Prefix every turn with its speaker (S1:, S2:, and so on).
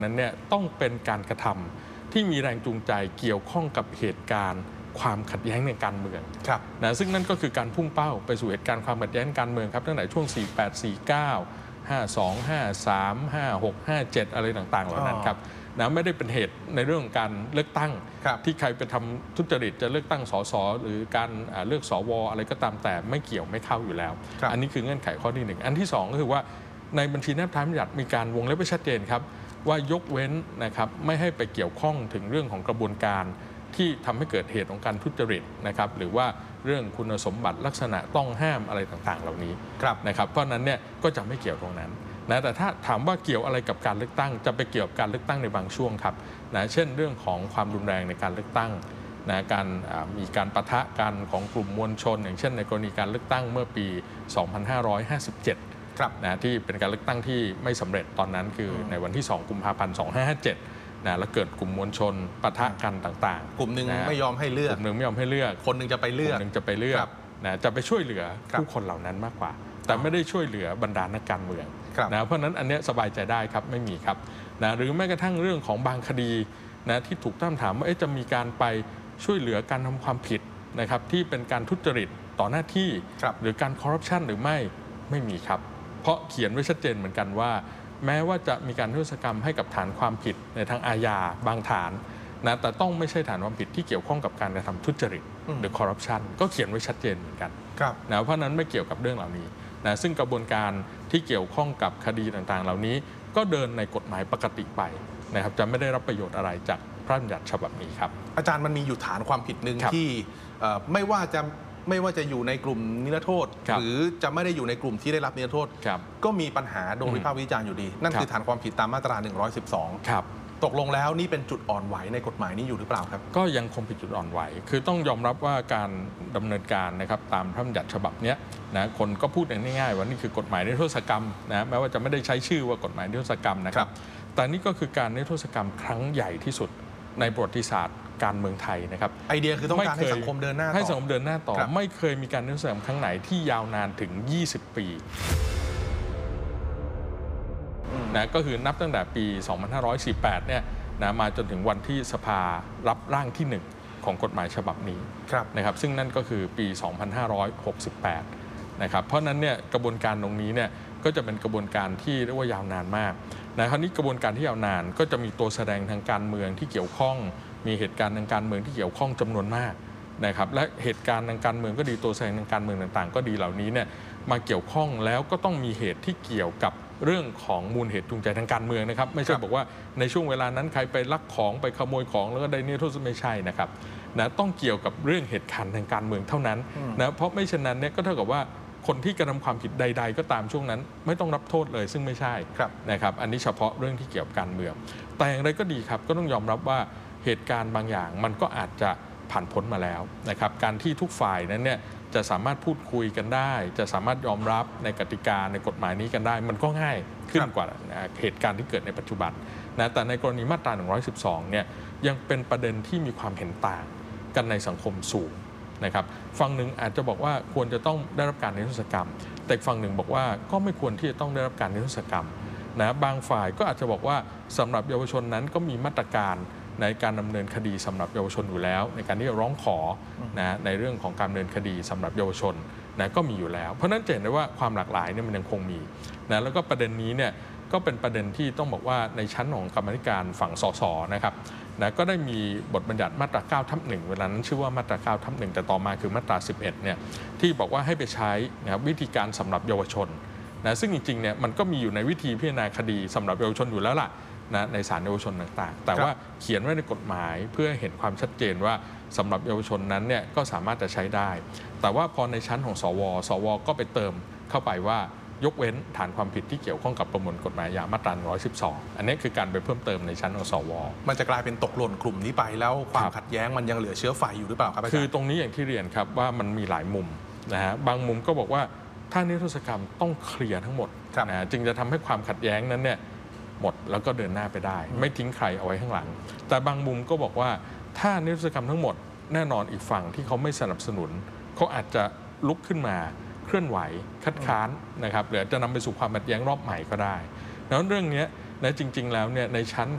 S1: นั้นเนี่ยต้องเป็นการกระทำที่มีแรงจูงใจเกี่ยวข้องกับเหตุการณ์ความขัดแย้งในการเมืองนะซึ่งนั่นก็คือการพุ่งเป้าไปสู่เหตุการณ์ความขัดแย้งการเมืองครับตั้งแต่ช่วง 48 49 52 53 56 57 อะไรต่างๆเหล่านั้นครับนะไม่ได้เป็นเหตุในเรื่องของการเลือกตั้งที่ใครไปทำทุจริตจะเลือกตั้งสสหรือการเลือกสวอะไรก็ตามแต่ไม่เกี่ยวไม่เข้าอยู่แล้วอันนี้คือเงื่อนไขข้อที่1อันที่2ก็คือว่าในบัญชีแนบท้ายบัญญัติมีการวงเล็บไว้ชัดเจนครับว่ายกเว้นนะครับไม่ให้ไปเกี่ยวข้องถึงเรื่องของกระบวนการที่ทำให้เกิดเหตุของการทุจริตนะครับหรือว่าเรื่องคุณสมบัติลักษณะต้องห้ามอะไรต่างๆเหล่านี้นะครับเพราะนั้นเนี่ยก็จะไม่เกี่ยวตรงนั้นนะแต่ถ้าถามว่าเกี่ยวอะไรกับการเลือกตั้งจะไปเกี่ยวกับการเลือกตั้งในบางช่วงครับนะเช่นเรื่องของความรุนแรงในการเลือกตั้งนะการมีการปะทะกันของกลุ่มมวลชนอย่างเช่นในกรณีการเลือกตั้งเมื่อปี 2557นะที่เป็นการเลือกตั้งที่ไม่สำเร็จตอนนั้นคือในวันที่ 2 กุมภาพันธ์ 2557นะแล้วเกิดกลุ่มมวลชนปะทะกันต่าง
S2: ๆกลุ่มหนึ่งไม่ยอมให้เลือก
S1: กลุ่มหนึ่งไม่ยอมให้เลือก
S2: คนหนึ่งจะไปเลือก
S1: คนหนึ่งจะไปเลือกนะจะไปช่วยเหลือผู้คนเหล่านั้นมากกว่าแต่ไม่ได้ช่วยเหลือบรรดานักการเมืองนะเพราะนั้นอันนี้สบายใจได้ครับไม่มีครับนะหรือแม้กระทั่งเรื่องของบางคดีนะที่ถูกตั้งถามว่าจะมีการไปช่วยเหลือการทำความผิดนะครับที่เป็นการทุจริตต่อหน้าที่หรือการคอร์รัปชันหรือไม่มีครับเพราะเขียนไว้ชัดเจนเหมือนกันว่าแม้ว่าจะมีการนิรโทษกรรมให้กับฐานความผิดในทางอาญาบางฐานนะแต่ต้องไม่ใช่ฐานความผิดที่เกี่ยวข้องกับการกระทำทุจริตหรือคอร์รัปชันก็เขียนไว้ชัดเจนเหมือนกันนะเพราะนั้นไม่เกี่ยวกับเรื่องเหล่านี้นะซึ่งกระบวนการที่เกี่ยวข้องกับคดีต่างๆเหล่านี้ก็เดินในกฎหมายปกติไปนะครับจะไม่ได้รับประโยชน์อะไรจากพระราชบัญญัติฉบับนี้ครับ
S2: อาจารย์มันมีอยู่ฐานความผิดหนึ่งที่ไม่ว่าจะอยู่ในกลุ่มนิรโทษหรือจะไม่ได้อยู่ในกลุ่มที่ได้รับนิรโทษก็มีปัญหาโดนวิพากษ์วิจารณ์อยู่ดีนั่นคือฐานความผิดตามมาตรา 112ตกลงแล้วนี่เป็นจุดอ่อนไหวในกฎหมายนี้อยู่หรือเปล่าครับ
S1: ก็ยังคงเป็นจุดอ่อนไหวคือต้องยอมรับว่าการดำเนินการนะครับตามพระราชบัญญัติฉบับนี้นะคนก็พูดง่ายๆว่านี่คือกฎหมายนิรโทษกรรมนะแม้ว่าจะไม่ได้ใช้ชื่อว่ากฎหมายนิรโทษกรรมนะครับแต่นี่ก็คือการนิรโทษกรรมครั้งใหญ่ที่สุดในประวัติศาสตร์การเมืองไทยนะครับ
S2: ไอเดียคือต้องการให้สังคมเดินหน้าต่อ
S1: ให้สังคมเดินหน้าต่อไม่เคยมีการนิรโทษกรรมครั้งไหนที่ยาวนานถึง20 ปีนะก็คือนับตั้งแต่ปี 2548 เนี่ยนะมาจนถึงวันที่สภารับร่างที่ 1 ของกฎหมายฉบับนี้นะครับซึ่งนั่นก็คือปี 2568 นะครับเพราะนั้นเนี่ยกระบวนการตรงนี้เนี่ยก็จะเป็นกระบวนการที่เรียกว่ายาวนานมากนะคราวนี้กระบวนการที่ยาวนานก็จะมีตัวแสดงทางการเมืองที่เกี่ยวข้องมีเหตุการณ์ทางการเมืองที่เกี่ยวข้องจำนวนมากนะครับและเหตุการณ์ทางการเมืองก็ดีตัวแสดงทางการเมืองต่างๆก็ดีเหล่านี้เนี่ยมาเกี่ยวข้องแล้วก็ต้องมีเหตุที่เกี่ยวกับเรื่องของมูลเหตุจูงใจทางการเมืองนะครับไม่ใช่บอกว่าในช่วงเวลานั้นใครไปลักของไปขโมยของแล้วก็ได้นิรโทษไม่ใช่นะครับนะต้องเกี่ยวกับเรื่องเหตุการณ์ทางการเมืองเท่านั้นนะเพราะไม่เช่นนั้นเนี่ยก็เท่ากับว่าคนที่กระทำความผิดใดๆก็ตามช่วงนั้นไม่ต้องรับโทษเลยซึ่งไม่ใช่นะครับอันนี้เฉพาะเรื่องที่เกี่ยวกับการเมืองแต่อย่างไรก็ดีครับก็ต้องยอมรับว่าเหตุการณ์บางอย่างมันก็อาจจะผ่านพ้นมาแล้วนะครับการที่ทุกฝ่ายนั้นเนี่ยจะสามารถพูดคุยกันได้จะสามารถยอมรับในกติกาในกฎหมายนี้กันได้มันก็ง่ายขึ้นกว่าเหตุการณ์ที่เกิดในปัจจุบันนะแต่ในกรณีมาตรา 112 เนี่ยยังเป็นประเด็นที่มีความเห็นต่างกันในสังคมสูงนะครับฝั่งหนึ่งอาจจะบอกว่าควรจะต้องได้รับการนิรโทษกรรมแต่ฝั่งหนึ่งบอกว่าก็ไม่ควรที่จะต้องได้รับการนิรโทษกรรมนะบางฝ่ายก็อาจจะบอกว่าสำหรับเยาวชนนั้นก็มีมาตรการในการดำเนินคดีสำหรับเยาวชนอยู่แล้วในการที่จะร้องขอนะในเรื่องของการดำเนินคดีสำหรับเยาวชนนะก็มีอยู่แล้วเพราะนั้นจะเห็นได้ว่าความหลากหลายเนี่ยมันยังคงมีนะแล้วก็ประเด็นนี้เนี่ยก็เป็นประเด็นที่ต้องบอกว่าในชั้นของกรรมาธิการฝั่งสสนะครับนะก็ได้มีบทบัญญัติมาตรา 9/1 เวลานั้นชื่อว่ามาตรา 9/1 แต่ต่อมาคือมาตรา 11 เนี่ยที่บอกว่าให้ไปใช้นะครับวิธีการสำหรับเยาวชนนะซึ่งจริงๆเนี่ยมันก็มีอยู่ในวิธีพิจารณาคดีสำหรับเยาวชนอยู่แล้วล่ะนะในศาลเยาวชนต่างๆแต่ว่าเขียนไว้ในกฎหมายเพื่อเห็นความชัดเจนว่าสำหรับเยาวชนนั้นเนี่ยก็สามารถจะใช้ได้แต่ว่าพอในชั้นของสวก็ไปเติมเข้าไปว่ายกเว้นฐานความผิดที่เกี่ยวข้องกับประมวลกฎหมายอาญามาตรา 112 อันนี้คือการไปเพิ่มเติมในชั้นของสว
S2: มันจะกลายเป็นตกหล่นกลุ่มนี้ไปแล้วความขัดแย้งมันยังเหลือเชื้อไฟอยู่หรือเปล่าครับ
S1: คือตรงนี้อย่างที่เรียนครับว่ามันมีหลายมุมนะฮะบางมุมก็บอกว่าถ้านิรโทษกรรมต้องเคลียร์ทั้งหมดนะจึงจะทำให้ความขัดแย้งนั้นเนี่ยหมดแล้วก็เดินหน้าไปได้ไม่ทิ้งใครเอาไว้ข้างหลังแต่บางมุมก็บอกว่าถ้านิรโทษกรรมทั้งหมดแน่นอนอีกฝั่งที่เขาไม่สนับสนุนเขาอาจจะลุกขึ้นมาเคลื่อนไหวคัดค้านนะครับหรือจะนำไปสู่ความขัดแย้งรอบใหม่ก็ได้ดังนั้นเรื่องนี้นะจริงๆแล้วเนี่ยในชั้น